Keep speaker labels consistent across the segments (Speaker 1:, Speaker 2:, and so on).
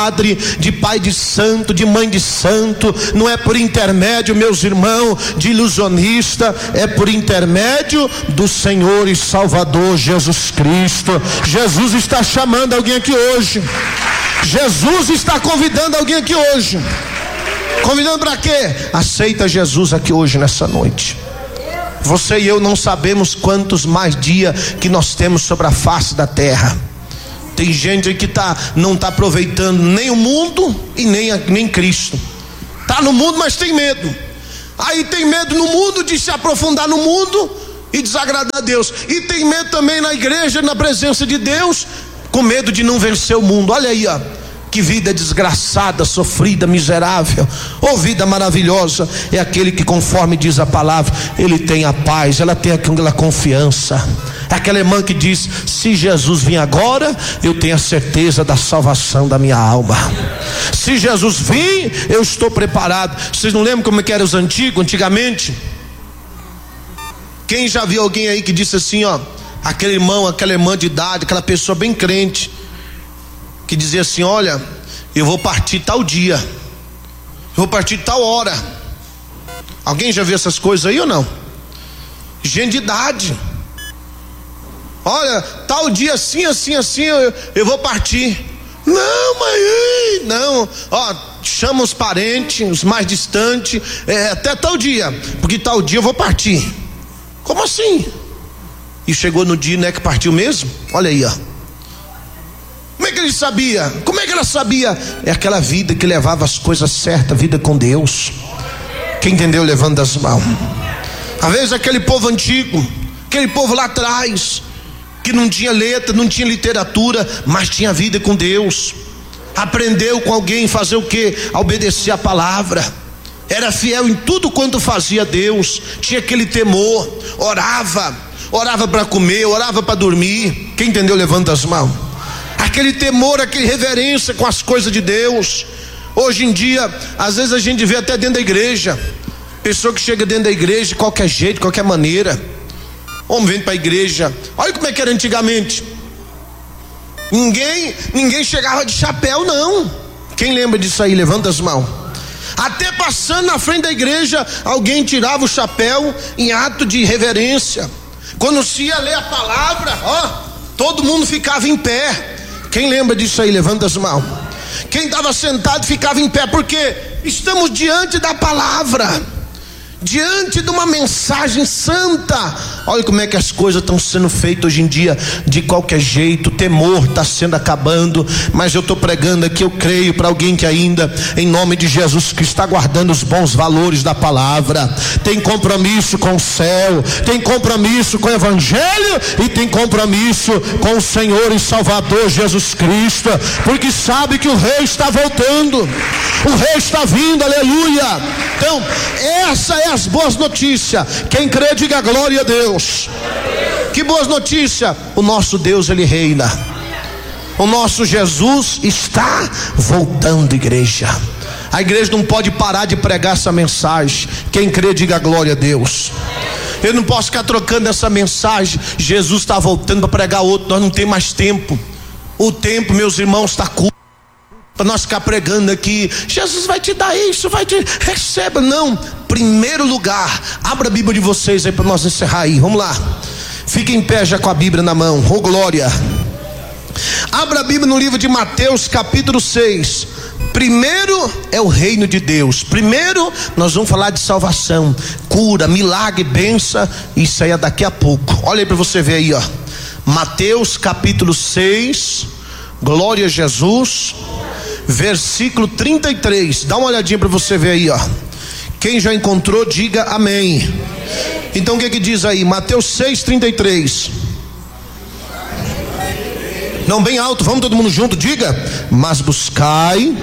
Speaker 1: padre, de pai de santo, de mãe de santo, não é por intermédio, meus irmãos, de ilusionista, é por intermédio do Senhor e Salvador Jesus Cristo. Jesus está chamando alguém aqui hoje. Jesus está convidando alguém aqui hoje. Convidando para quê? Aceita Jesus aqui hoje, nessa noite. Você e eu não sabemos quantos mais dias que nós temos sobre a face da terra. Tem gente aí que não está aproveitando nem o mundo e nem Cristo. Está no mundo, mas tem medo. Aí tem medo no mundo de se aprofundar no mundo e desagradar a Deus. E tem medo também na igreja, na presença de Deus, com medo de não vencer o mundo. Olha aí, ó. Que vida desgraçada, sofrida, miserável. Ou vida maravilhosa é aquele que, conforme diz a palavra, ele tem a paz, ela tem aquela confiança. É aquela irmã que diz: se Jesus vir agora, eu tenho a certeza da salvação da minha alma. Se Jesus vir, eu estou preparado. Vocês não lembram como é que eram os antigos, antigamente? Quem já viu alguém aí que disse assim, ó, aquele irmão, aquela irmã de idade, aquela pessoa bem crente, que dizia assim: olha, eu vou partir tal dia, eu vou partir tal hora. Alguém já viu essas coisas aí ou não? Gente de idade. Olha, tal dia assim, eu vou partir. Não, mãe, não. Ó, chama os parentes, os mais distantes, até tal dia, porque tal dia eu vou partir. Como assim? E chegou no dia, né, que partiu mesmo? Olha aí, ó. Como é que ele sabia? Como é que ela sabia? É aquela vida que levava as coisas certas, vida com Deus. Quem entendeu, levanta as mãos. Às vezes aquele povo antigo, aquele povo lá atrás, que não tinha letra, não tinha literatura, mas tinha vida com Deus. Aprendeu com alguém fazer o quê? A obedecer a palavra. Era fiel em tudo quanto fazia Deus. Tinha aquele temor. Orava para comer, orava para dormir. Quem entendeu, levanta as mãos. Aquele temor, aquela reverência com as coisas de Deus. Hoje em dia, às vezes a gente vê até dentro da igreja, pessoa que chega dentro da igreja de qualquer jeito, de qualquer maneira. Homem vem para a igreja. Olha como é que era antigamente. Ninguém chegava de chapéu, não. Quem lembra disso aí? Levanta as mãos. Até passando na frente da igreja, alguém tirava o chapéu em ato de reverência. Quando se ia ler a palavra, ó, todo mundo ficava em pé. Quem lembra disso aí? Levanta as mãos. Quem estava sentado ficava em pé, porque estamos diante da palavra, diante de uma mensagem santa. Olha como é que as coisas estão sendo feitas hoje em dia, de qualquer jeito. O temor está sendo acabando, mas eu estou pregando aqui, eu creio para alguém que ainda, em nome de Jesus, que está guardando os bons valores da palavra, tem compromisso com o céu, tem compromisso com o evangelho e tem compromisso com o Senhor e Salvador Jesus Cristo, porque sabe que o rei está voltando, o rei está vindo, aleluia. Então essa é as boas notícias. Quem crê, diga glória a Deus. Que boas notícias. O nosso Deus, ele reina. O nosso Jesus está voltando, igreja. A igreja não pode parar de pregar essa mensagem. Quem crê, diga glória a Deus. Eu não posso ficar trocando essa mensagem. Jesus está voltando para pregar outro. Nós não temos mais tempo. O tempo, meus irmãos, está curto para nós ficar pregando aqui. Jesus vai te dar isso, vai te receba. Não, primeiro lugar, abra a Bíblia de vocês aí para nós encerrar aí. Vamos lá, fique em pé já com a Bíblia na mão. Oh glória. Abra a Bíblia no livro de Mateus capítulo 6. Primeiro é o reino de Deus. Primeiro nós vamos falar de salvação, cura, milagre, bênção. Isso aí é daqui a pouco. Olha aí para você ver aí, ó. Mateus capítulo 6. Glória a Jesus. Versículo 33. Dá uma olhadinha para você ver aí, ó. Quem já encontrou, diga amém. Então o que diz aí? Mateus 6:33. Não, bem alto, vamos todo mundo junto, diga: mas buscai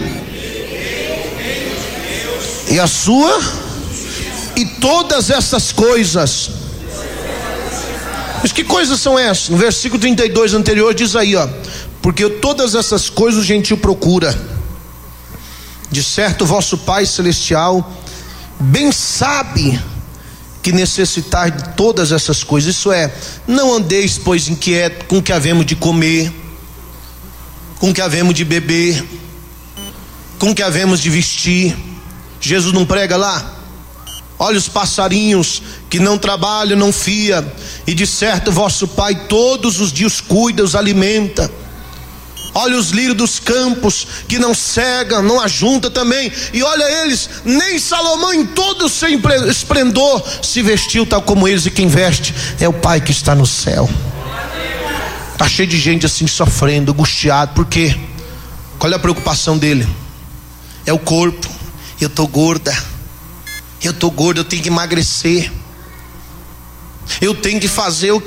Speaker 1: e a sua, e todas essas coisas. Mas que coisas são essas? No versículo 32 anterior diz aí, ó: porque todas essas coisas o gentio procura. De certo, vosso Pai Celestial bem sabe que necessitar de todas essas coisas. Isso é, não andeis, pois, inquieto com o que havemos de comer, com o que havemos de beber. com que havemos de vestir. Jesus não prega lá? Olha os passarinhos que não trabalham, não fia, e de certo vosso Pai todos os dias cuida, os alimenta. Olha os lírios dos campos que não cegam, não ajunta também, e olha eles, nem Salomão em todo o seu esplendor se vestiu tal como eles, e quem veste é o Pai que está no céu. Está cheio de gente assim sofrendo, angustiado. Por quê? Qual é a preocupação dele? É o corpo. Eu estou gorda, eu tenho que emagrecer, eu tenho que fazer o